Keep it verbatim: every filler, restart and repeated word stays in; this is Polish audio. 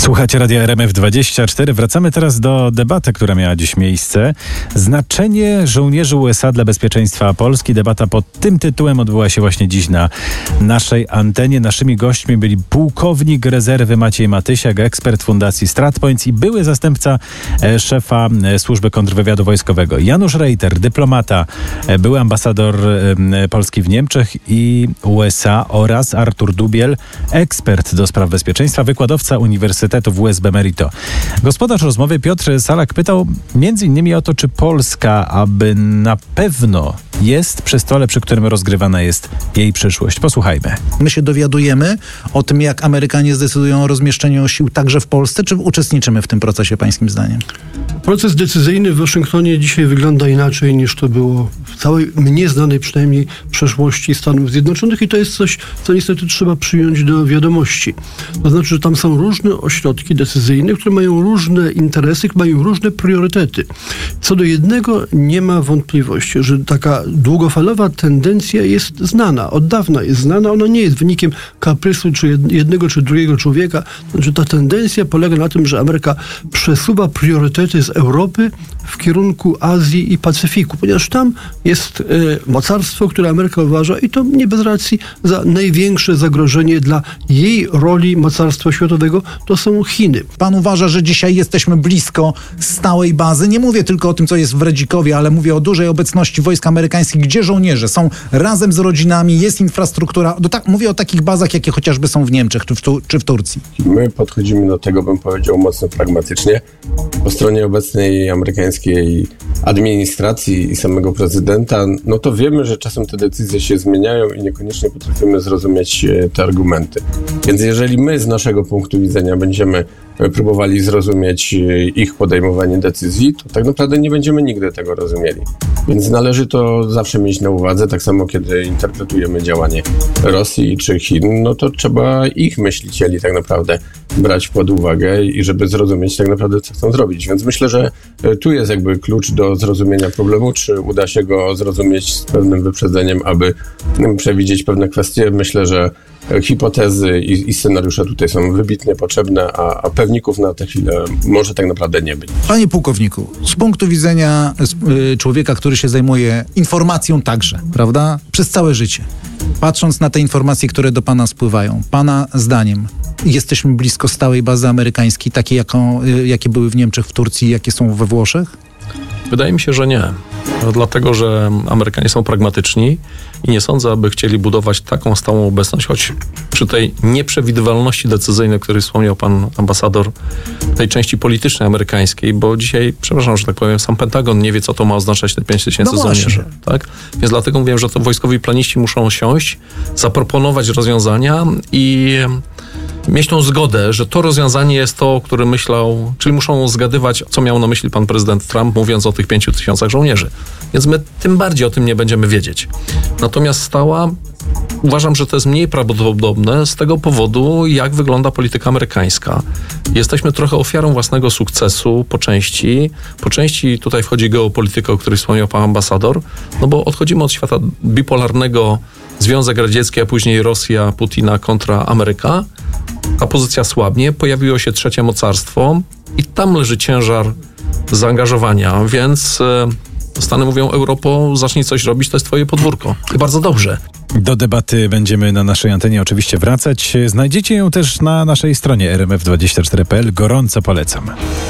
Słuchacie Radia R M F dwadzieścia cztery. Wracamy teraz do debaty, która miała dziś miejsce. Znaczenie żołnierzy U S A dla bezpieczeństwa Polski. Debata pod tym tytułem odbyła się właśnie dziś na naszej antenie. Naszymi gośćmi byli pułkownik rezerwy Maciej Matysiak, ekspert Fundacji StratPoints i były zastępca e, szefa e, Służby Kontrwywiadu Wojskowego Janusz Rejter, dyplomata, e, były ambasador e, Polski w Niemczech i U S A oraz Artur Dubiel, ekspert do spraw bezpieczeństwa, wykładowca Uniwersytetu w U S B Merito. Gospodarz rozmowy Piotr Salak pytał między innymi o to, czy Polska, aby na pewno jest przy stole, przy którym rozgrywana jest jej przyszłość. Posłuchajmy. My się dowiadujemy o tym, jak Amerykanie zdecydują o rozmieszczeniu sił także w Polsce, czy uczestniczymy w tym procesie, pańskim zdaniem? Proces decyzyjny w Waszyngtonie dzisiaj wygląda inaczej, niż to było w całej mnie znanej przynajmniej przeszłości Stanów Zjednoczonych i to jest coś, co niestety trzeba przyjąć do wiadomości. To znaczy, że tam są różne ośrodki decyzyjne, które mają różne interesy, mają różne priorytety. Co do jednego nie ma wątpliwości, że taka długofalowa tendencja jest znana, od dawna jest znana, ona nie jest wynikiem kaprysu czy jednego czy drugiego człowieka. Znaczy, ta tendencja polega na tym, że Ameryka przesuwa priorytety z Europy w kierunku Azji i Pacyfiku, ponieważ tam jest y, mocarstwo, które Ameryka uważa, i to nie bez racji, za największe zagrożenie dla jej roli mocarstwa światowego to są Chiny. Pan uważa, że dzisiaj jesteśmy blisko stałej bazy? Nie mówię tylko o tym, co jest w Redzikowie, ale mówię o dużej obecności wojsk amerykańskich, gdzie żołnierze są razem z rodzinami, jest infrastruktura. Do tak, mówię o takich bazach, jakie chociażby są w Niemczech czy w, tu, czy w Turcji. My podchodzimy do tego, bym powiedział, mocno pragmatycznie. Po stronie obecnej amerykańskiej administracji i samego prezydenta, no to wiemy, że czasem te decyzje się zmieniają i niekoniecznie potrafimy zrozumieć te argumenty. Więc jeżeli my z naszego punktu widzenia będziemy próbowali zrozumieć ich podejmowanie decyzji, to tak naprawdę nie będziemy nigdy tego rozumieli. Więc należy to zawsze mieć na uwadze, tak samo kiedy interpretujemy działanie Rosji czy Chin, no to trzeba ich myślicieli tak naprawdę brać pod uwagę i żeby zrozumieć tak naprawdę, co chcą zrobić. Więc myślę, że tu jest jakby klucz do zrozumienia problemu, czy uda się go zrozumieć z pewnym wyprzedzeniem, aby przewidzieć pewne kwestie. Myślę, że hipotezy i, i scenariusze tutaj są wybitnie potrzebne, a, a pewników na tę chwilę może tak naprawdę nie być. Panie pułkowniku, z punktu widzenia y, człowieka, który się zajmuje informacją także, prawda, przez całe życie, patrząc na te informacje, które do pana spływają, pana zdaniem jesteśmy blisko stałej bazy amerykańskiej, takiej, jaką, y, jakie były w Niemczech, w Turcji, jakie są we Włoszech? Wydaje mi się, że nie. Dlatego, że Amerykanie są pragmatyczni i nie sądzę, aby chcieli budować taką stałą obecność, choć przy tej nieprzewidywalności decyzyjnej, o której wspomniał pan ambasador, tej części politycznej amerykańskiej, bo dzisiaj, przepraszam, że tak powiem, sam Pentagon nie wie, co to ma oznaczać te pięć tysięcy no żołnierzy. Tak? Więc dlatego mówię, że to wojskowi planiści muszą siąść, zaproponować rozwiązania i mieć tą zgodę, że to rozwiązanie jest to, o którym myślał, czyli muszą zgadywać, co miał na myśli pan prezydent Trump, mówiąc o tych pięciu tysiącach żołnierzy. Więc my tym bardziej o tym nie będziemy wiedzieć. Natomiast stała, uważam, że to jest mniej prawdopodobne z tego powodu, jak wygląda polityka amerykańska. Jesteśmy trochę ofiarą własnego sukcesu po części. Po części tutaj wchodzi geopolityka, o której wspomniał pan ambasador, no bo odchodzimy od świata bipolarnego, Związek Radziecki, a później Rosja, Putina kontra Ameryka. Ta pozycja słabnie, pojawiło się trzecie mocarstwo i tam leży ciężar zaangażowania, więc Stany mówią: Europo, zacznij coś robić, to jest twoje podwórko. I bardzo dobrze. Do debaty będziemy na naszej antenie oczywiście wracać. Znajdziecie ją też na naszej stronie r m f dwadzieścia cztery kropka p l. Gorąco polecam.